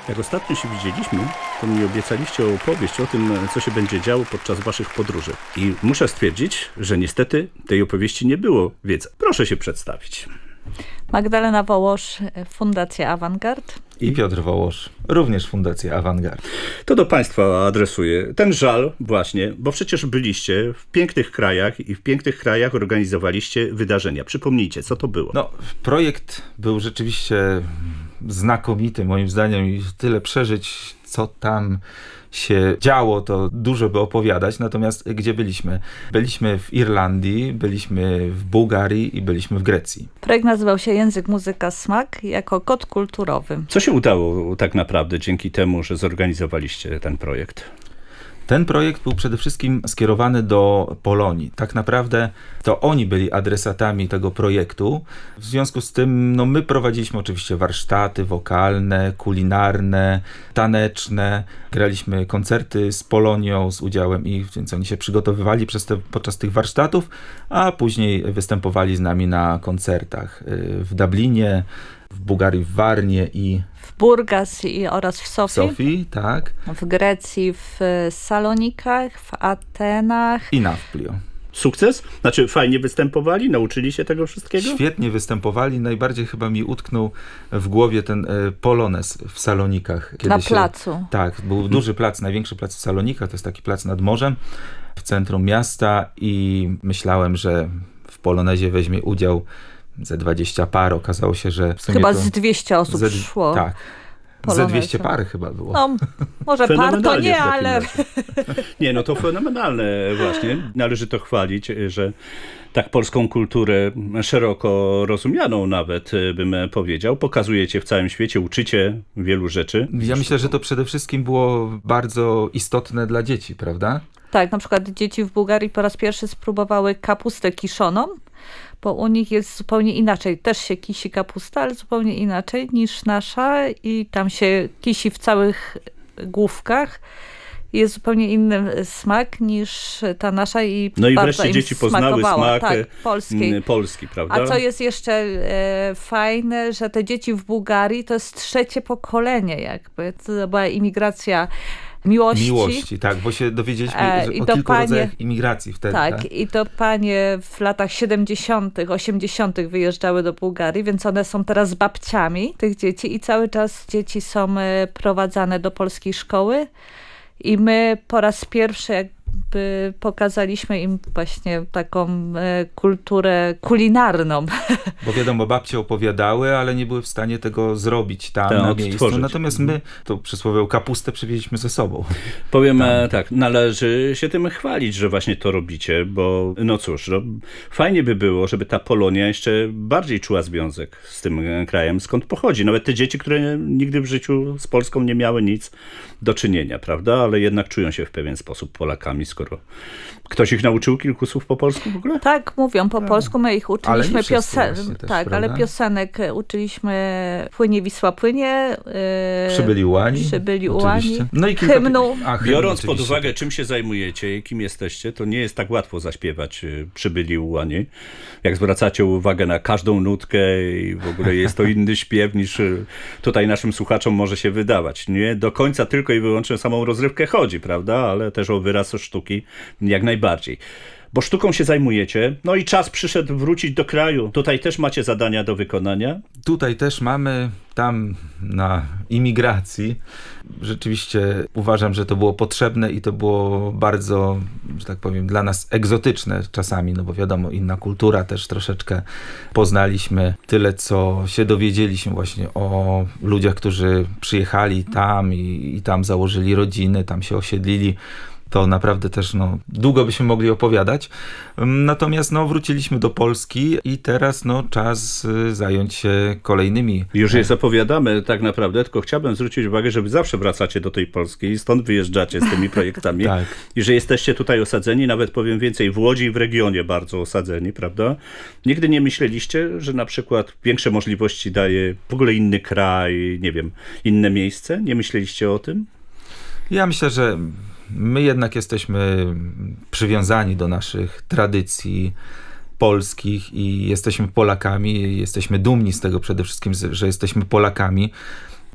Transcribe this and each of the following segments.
Jak ostatnio się widzieliśmy, to mi obiecaliście opowieść o tym, co się będzie działo podczas waszych podróży. I muszę stwierdzić, że niestety tej opowieści nie było, więc proszę się przedstawić. Magdalena Wołosz, Fundacja Avantgard. I Piotr Wołosz, również Fundacja Avantgard. To do państwa adresuję. Ten żal właśnie, bo przecież byliście w pięknych krajach i w pięknych krajach organizowaliście wydarzenia. Przypomnijcie, co to było? No, projekt był rzeczywiście znakomity moim zdaniem i tyle przeżyć, co tam się działo, to dużo by opowiadać. Natomiast gdzie byliśmy? Byliśmy w Irlandii, byliśmy w Bułgarii i byliśmy w Grecji. Projekt nazywał się Język, Muzyka, Smak jako kod kulturowy. Co się udało tak naprawdę dzięki temu, że zorganizowaliście ten projekt? Ten projekt był przede wszystkim skierowany do Polonii. Tak naprawdę to oni byli adresatami tego projektu. W związku z tym my prowadziliśmy oczywiście warsztaty wokalne, kulinarne, taneczne. Graliśmy koncerty z Polonią, z udziałem ich, więc oni się przygotowywali podczas tych warsztatów, a później występowali z nami na koncertach w Dublinie, w Bułgarii, w Warnie i w Burgas oraz w Sofii. W Sofii, tak. W Grecji, w Salonikach, w Atenach. I Nafplio. Sukces? Znaczy fajnie występowali? Nauczyli się tego wszystkiego? Świetnie występowali. Najbardziej chyba mi utknął w głowie ten Polonez w Salonikach. Na placu. Tak, był duży plac, największy plac w Salonikach. To jest taki plac nad morzem w centrum miasta i myślałem, że w Polonezie weźmie udział ze 20 par. Okazało się, że w sumie chyba z 200 osób szło. Tak. Ze 200 par chyba było. No, może par to nie, ale... Nie, no to fenomenalne właśnie. Należy to chwalić, że tak polską kulturę szeroko rozumianą nawet, bym powiedział, pokazujecie w całym świecie, uczycie wielu rzeczy. Ja myślę, że to przede wszystkim było bardzo istotne dla dzieci, prawda? Tak, na przykład dzieci w Bułgarii po raz pierwszy spróbowały kapustę kiszoną, bo u nich jest zupełnie inaczej. Też się kisi kapusta, ale zupełnie inaczej niż nasza i tam się kisi w całych główkach. Jest zupełnie inny smak niż ta nasza i no i bardzo wreszcie dzieci poznały smak tak, polski, prawda? A co jest jeszcze fajne, że te dzieci w Bułgarii to jest trzecie pokolenie jakby. To była imigracja miłości, tak, bo się dowiedzieliśmy o kilku rodzajach imigracji wtedy. Tak, i to panie w latach 70., 80. wyjeżdżały do Bułgarii, więc one są teraz babciami tych dzieci i cały czas dzieci są prowadzane do polskiej szkoły i my po raz pierwszy jakby pokazaliśmy im właśnie taką kulturę kulinarną. Bo wiadomo, babcie opowiadały, ale nie były w stanie tego zrobić tam na miejscu. Natomiast my tą przysłowiową kapustę przywieźliśmy ze sobą. Powiem tak, należy się tym chwalić, że właśnie to robicie, bo no cóż, no, fajnie by było, żeby ta Polonia jeszcze bardziej czuła związek z tym krajem, skąd pochodzi. Nawet te dzieci, które nigdy w życiu z Polską nie miały nic do czynienia, prawda? Ale jednak czują się w pewien sposób Polakami, skoro ktoś ich nauczył kilku słów po polsku w ogóle? Tak, mówią po polsku, my ich uczyliśmy piosenek. Tak, prawda? Ale piosenek uczyliśmy Płynie Wisła płynie. Przybyli ułani. No i hymnu. Biorąc pod uwagę, czym się zajmujecie i kim jesteście, to nie jest tak łatwo zaśpiewać Przybyli ułani. Jak zwracacie uwagę na każdą nutkę i w ogóle jest to inny śpiew niż tutaj naszym słuchaczom może się wydawać. Nie do końca tylko i wyłącznie o samą rozrywkę chodzi, prawda? Ale też o wyraz sztuki jak najbardziej. Bo sztuką się zajmujecie, no i czas przyszedł wrócić do kraju. Tutaj też macie zadania do wykonania? Tutaj też mamy, tam na imigracji. Rzeczywiście uważam, że to było potrzebne i to było bardzo, że tak powiem, dla nas egzotyczne czasami, no bo wiadomo, inna kultura też troszeczkę poznaliśmy. Tyle, co się dowiedzieliśmy właśnie o ludziach, którzy przyjechali tam i tam założyli rodziny, tam się osiedlili. To naprawdę też długo byśmy mogli opowiadać. Natomiast wróciliśmy do Polski i teraz czas zająć się kolejnymi. Już je zapowiadamy tak naprawdę, tylko chciałbym zwrócić uwagę, że wy zawsze wracacie do tej Polski i stąd wyjeżdżacie z tymi projektami. Tak. I że jesteście tutaj osadzeni, nawet powiem więcej, w Łodzi i w regionie bardzo osadzeni, prawda? Nigdy nie myśleliście, że na przykład większe możliwości daje w ogóle inny kraj, nie wiem, inne miejsce? Nie myśleliście o tym? Ja myślę, że my jednak jesteśmy przywiązani do naszych tradycji polskich i jesteśmy Polakami, jesteśmy dumni z tego przede wszystkim, że jesteśmy Polakami.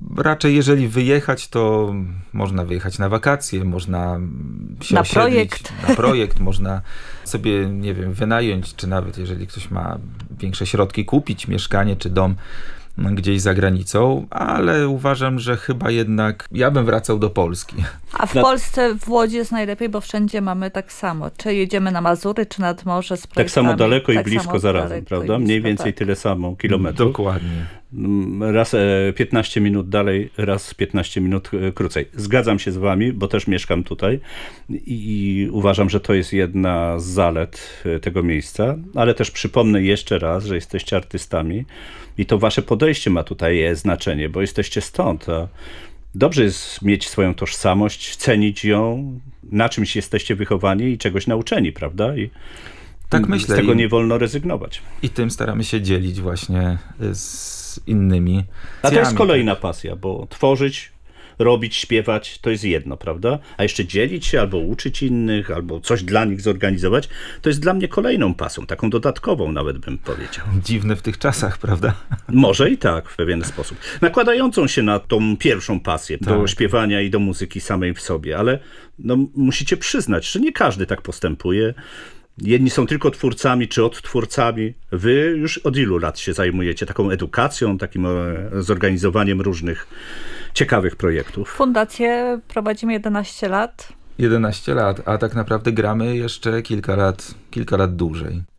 Raczej jeżeli wyjechać, to można wyjechać na wakacje, można się na osiedlić, projekt. na projekt, można sobie, nie wiem, wynająć, czy nawet jeżeli ktoś ma większe środki, kupić mieszkanie czy dom gdzieś za granicą, ale uważam, że chyba jednak ja bym wracał do Polski. A w Polsce, w Łodzi jest najlepiej, bo wszędzie mamy tak samo. Czy jedziemy na Mazury, czy nad morze z projektami. Tak samo daleko i tak blisko samo zarazem, daleko prawda? i Mniej blisko, więcej tak. tyle samo kilometrów. Dokładnie. Raz 15 minut dalej, raz 15 minut krócej. Zgadzam się z wami, bo też mieszkam tutaj i uważam, że to jest jedna z zalet tego miejsca, ale też przypomnę jeszcze raz, że jesteście artystami i to wasze podejście ma tutaj znaczenie, bo jesteście stąd, a dobrze jest mieć swoją tożsamość, cenić ją, na czymś jesteście wychowani i czegoś nauczeni, prawda? I Tak myślę. z tego nie wolno rezygnować. I tym staramy się dzielić właśnie z innymi. A to jest kolejna pasja, bo tworzyć, robić, śpiewać, to jest jedno, prawda? A jeszcze dzielić się, albo uczyć innych, albo coś dla nich zorganizować, to jest dla mnie kolejną pasją, taką dodatkową nawet bym powiedział. Dziwne w tych czasach, prawda? Może i tak, w pewien sposób. Nakładającą się na tą pierwszą pasję, do Tak. śpiewania i do muzyki samej w sobie, ale no, musicie przyznać, że nie każdy tak postępuje. Jedni są tylko twórcami czy odtwórcami. Wy już od ilu lat się zajmujecie taką edukacją, takim zorganizowaniem różnych ciekawych projektów? Fundację prowadzimy 11 lat. 11 lat, a tak naprawdę gramy jeszcze kilka lat dłużej.